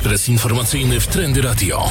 Ekspres informacyjny w Trendy Radio.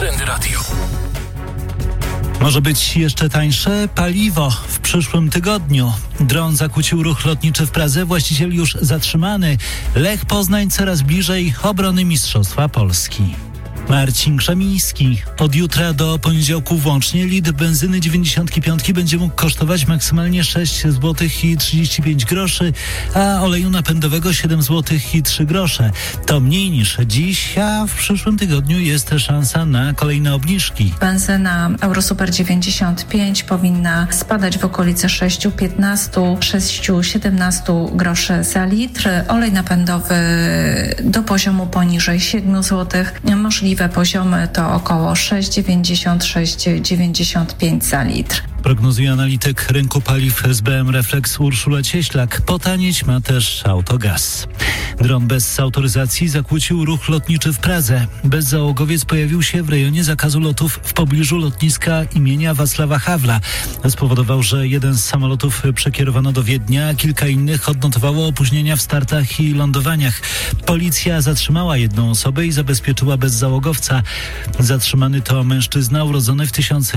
Może być jeszcze tańsze paliwo w przyszłym tygodniu. Dron zakłócił ruch lotniczy w Pradze. Właściciel już zatrzymany. Lech Poznań coraz bliżej obrony Mistrzostwa Polski. Marcin Krzemiński. Od jutra do poniedziałku włącznie litr benzyny 95 będzie mógł kosztować maksymalnie 6 zł i 35 groszy, a oleju napędowego 7 zł i 3 grosze. To mniej niż dziś, a w przyszłym tygodniu jest szansa na kolejne obniżki. Benzyna Eurosuper 95 powinna spadać w okolice 6,15, 6,17 groszy za litr. Olej napędowy do poziomu poniżej 7 zł. Możliwe poziomy to około 6,90-6,95 za litr. Prognozuje analityk rynku paliw SBM Reflex Urszula Cieślak. Potanieć ma też Autogaz. Dron bez autoryzacji zakłócił ruch lotniczy w Pradze. Bezzałogowiec pojawił się w rejonie zakazu lotów w pobliżu lotniska imienia Wacława Hawla. Spowodował, że jeden z samolotów przekierowano do Wiednia, a kilka innych odnotowało opóźnienia w startach i lądowaniach. Policja zatrzymała jedną osobę i zabezpieczyła bezzałogowca. Zatrzymany to mężczyzna urodzony w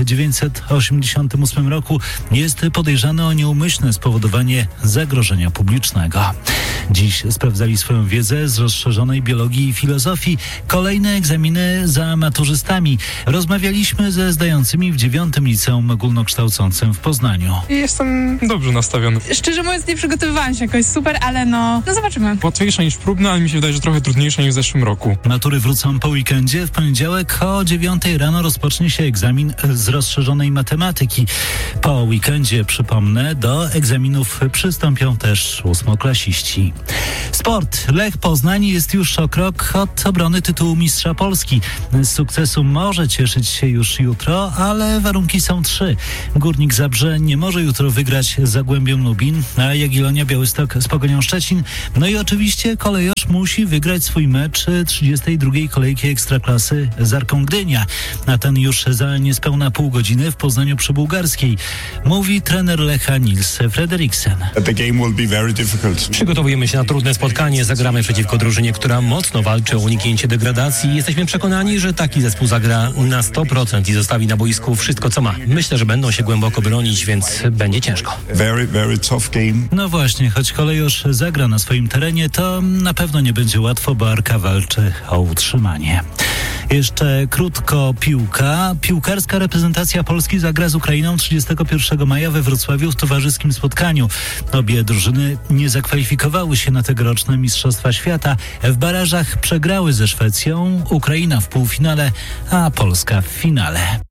1988 roku. Jest podejrzany o nieumyślne spowodowanie zagrożenia publicznego. Dziś sprawdzali swoją wiedzę z rozszerzonej biologii i filozofii. Kolejne egzaminy za maturzystami. Rozmawialiśmy ze zdającymi w 9. liceum ogólnokształcącym w Poznaniu. Jestem dobrze nastawiony. Szczerze mówiąc, nie przygotowywałam się jakoś super, ale no zobaczymy. Łatwiejsza niż próbna, ale mi się wydaje, że trochę trudniejsza niż w zeszłym roku. Matury wrócą po weekendzie. W poniedziałek o 9 rano rozpocznie się egzamin z rozszerzonej matematyki. Po weekendzie, przypomnę, do egzaminów przystąpią też ósmoklasiści. Sport. Lech Poznań jest już o krok od obrony tytułu mistrza Polski. Z sukcesu może cieszyć się już jutro, ale warunki są 3. Górnik Zabrze nie może jutro wygrać z Zagłębiem Lubin, a Jagiellonia Białystok z Pogonią Szczecin. No i oczywiście kolejorz musi wygrać swój mecz 32. kolejki Ekstraklasy z Arką Gdynia. A ten już za niespełna pół godziny w Poznaniu przy Bułgarskiej. Mówi trener Lecha Nils Frederiksen. Przygotowujemy się na trudne spotkanie. Zagramy przeciwko drużynie, która mocno walczy o uniknięcie degradacji. Jesteśmy przekonani, że taki zespół zagra na 100% i zostawi na boisku wszystko, co ma. Myślę, że będą się głęboko bronić, więc będzie ciężko. Very tough game. No właśnie, choć kolejorz zagra na swoim terenie, to na pewno nie będzie łatwo, bo Arka walczy o utrzymanie. Jeszcze krótko piłka. Piłkarska reprezentacja Polski zagra z Ukrainą 31 maja we Wrocławiu w towarzyskim spotkaniu. Obie drużyny nie zakwalifikowały się na tegoroczne Mistrzostwa Świata. W barażach przegrały ze Szwecją, Ukraina w półfinale, a Polska w finale.